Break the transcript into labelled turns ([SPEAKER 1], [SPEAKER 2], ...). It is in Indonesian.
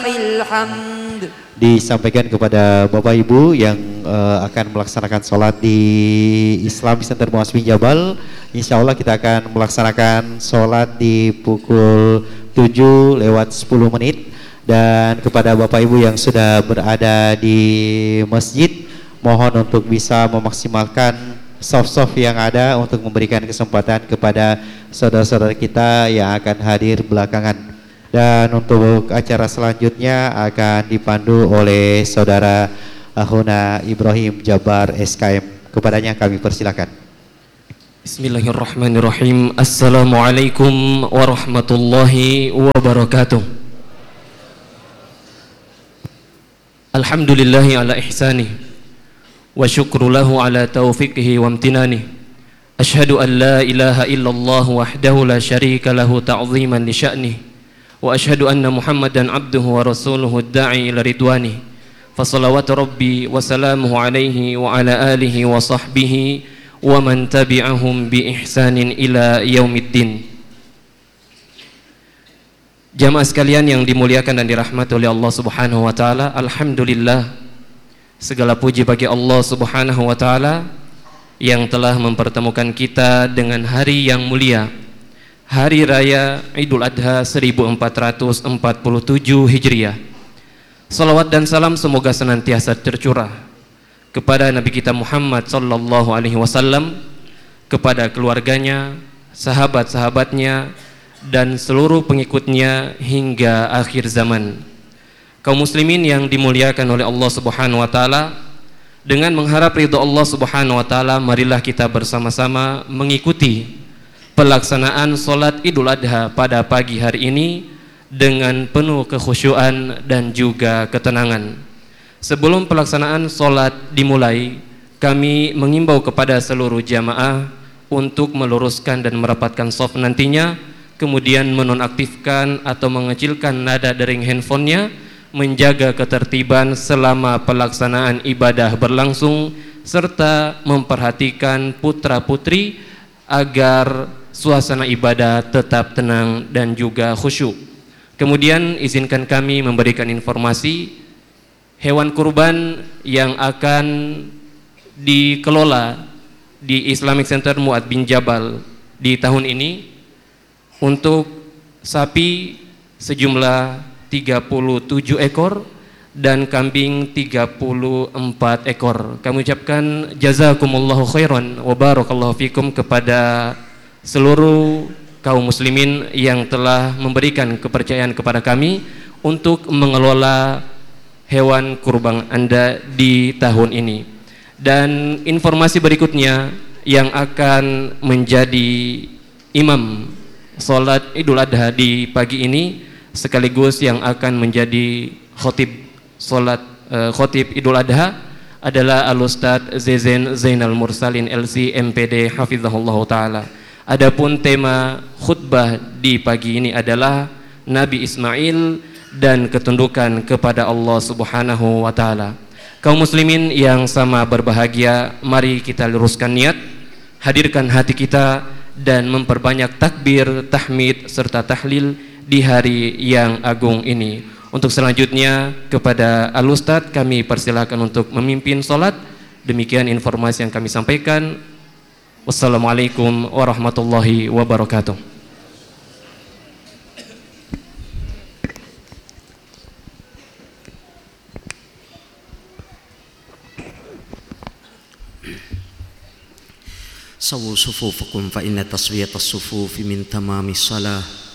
[SPEAKER 1] الحمد.
[SPEAKER 2] Disampaikan kepada Bapak Ibu yang akan melaksanakan sholat di Islamic Center Muaz bin Jabal. Insya Allah kita akan melaksanakan sholat di pukul 7:10. Dan kepada Bapak Ibu yang sudah berada di masjid, mohon untuk bisa memaksimalkan soft yang ada untuk memberikan kesempatan kepada saudara-saudara kita yang akan hadir belakangan. Dan untuk acara selanjutnya akan dipandu oleh saudara Ahuna Ibrahim Jabar SKM. Kepadanya kami persilakan.
[SPEAKER 3] Bismillahirrahmanirrahim. Assalamualaikum warahmatullahi wabarakatuh. Alhamdulillahi ala ihsanih wa syukru lahu ala taufiqihi wa amtinanih. Ashhadu an la ilaha illallah wahdahu la syarika lahu ta'ziman li sya'nih. Wa ashhadu anna Muhammadan abduhu wa rasuluhu ad-da'i ila ridwanih. Fa salawatu rabbi wa salamuhu alaihi wa ala alihi wa sahbihi wa man tabi'ahum bi ihsanin ila yaumiddin. Jamaah sekalian yang dimuliakan dan dirahmati oleh Allah Subhanahu wa taala, alhamdulillah segala puji bagi Allah Subhanahu wa taala yang telah mempertemukan kita dengan hari yang mulia, Hari Raya Idul Adha 1447 Hijriah. Salawat dan salam semoga senantiasa tercurah kepada Nabi kita Muhammad sallallahu alaihi wasallam, kepada keluarganya, sahabat-sahabatnya, dan seluruh pengikutnya hingga akhir zaman. Kaum muslimin yang dimuliakan oleh Allah Subhanahu wa taala, dengan mengharap ridha Allah Subhanahu wa taala, marilah kita bersama-sama mengikuti pelaksanaan solat Idul Adha pada pagi hari ini dengan penuh kekhusyuan dan juga ketenangan. Sebelum pelaksanaan solat dimulai, kami mengimbau kepada seluruh jamaah untuk meluruskan dan merapatkan shaf nantinya, kemudian menonaktifkan atau mengecilkan nada dering handphonenya, menjaga ketertiban selama pelaksanaan ibadah berlangsung, serta memperhatikan putra-putri agar suasana ibadah tetap tenang dan juga khusyuk. Kemudian izinkan kami memberikan informasi hewan kurban yang akan dikelola di Islamic Center Muaz bin Jabal di tahun ini. Untuk sapi sejumlah 37 ekor dan kambing 34 ekor. Kami ucapkan jazakumullahu khairan wa barakallahu fikum kepada seluruh kaum muslimin yang telah memberikan kepercayaan kepada kami untuk mengelola hewan kurban Anda di tahun ini. Dan informasi berikutnya yang akan menjadi imam salat Idul Adha di pagi ini, sekaligus yang akan menjadi khotib salat khotib Idul Adha, adalah Al-Ustadz Zezen Zainal Mursalin LC MPD hafizahullah taala. Adapun tema khutbah di pagi ini adalah Nabi Ismail dan ketundukan kepada Allah Subhanahu wa taala. Kaum muslimin yang sama berbahagia, mari kita luruskan niat, hadirkan hati kita dan memperbanyak takbir, tahmid serta tahlil di hari yang agung ini. Untuk selanjutnya kepada Al-Ustadz kami persilakan untuk memimpin salat. Demikian informasi yang kami sampaikan. Wassalamualaikum warahmatullahi wabarakatuh.
[SPEAKER 4] Sawu sufufakum fa inna taswiyatas sufufi min tamamis salah.